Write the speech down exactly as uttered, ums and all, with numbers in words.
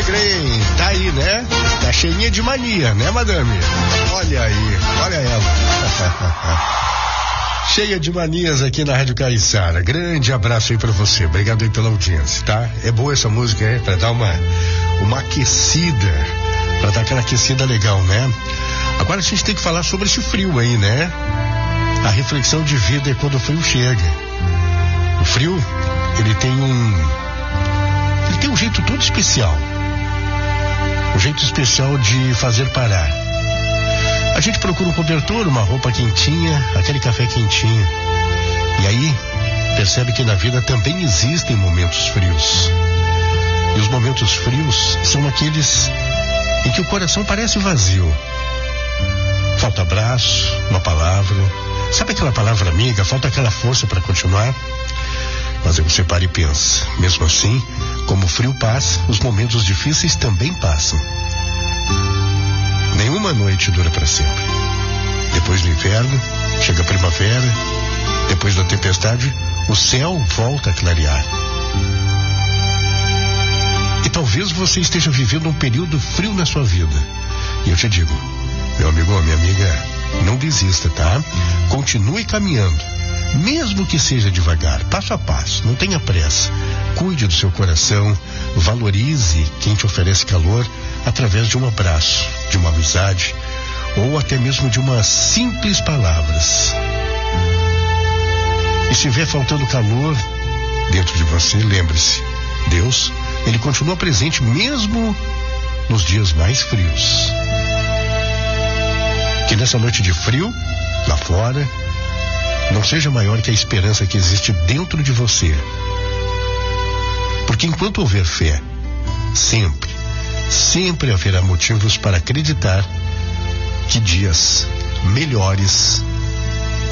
Grey, tá aí, né? Tá cheinha de mania, né, madame? Olha aí, olha ela. Cheia de manias aqui na Rádio Caiçara. Grande abraço aí pra você. Obrigado aí pela audiência, tá? É boa essa música, é? Pra dar uma, uma aquecida. Pra dar aquela aquecida legal, né? Agora a gente tem que falar sobre esse frio aí, né? A reflexão de vida é quando o frio chega. O frio, ele tem um... Ele tem um jeito todo especial. Um jeito especial de fazer parar. A gente procura um cobertor, uma roupa quentinha, aquele café quentinho. E aí, percebe que na vida também existem momentos frios. E os momentos frios são aqueles em que o coração parece vazio. Falta abraço, uma palavra. Sabe aquela palavra amiga? Falta aquela força para continuar. Mas aí você para e pensa. Mesmo assim, como o frio passa, os momentos difíceis também passam. Nenhuma noite dura para sempre. Depois do inverno, chega a primavera. Depois da tempestade, o céu volta a clarear. E talvez você esteja vivendo um período frio na sua vida. E eu te digo, meu amigo ou minha amiga, não desista, tá? Continue caminhando, mesmo que seja devagar, passo a passo, não tenha pressa. Cuide do seu coração, valorize quem te oferece calor através de um abraço, de uma amizade, ou até mesmo de umas simples palavras. E se vier faltando calor dentro de você, lembre-se, Deus, Ele continua presente mesmo nos dias mais frios. Que nessa noite de frio, lá fora, não seja maior que a esperança que existe dentro de você. Porque enquanto houver fé, sempre, sempre haverá motivos para acreditar que dias melhores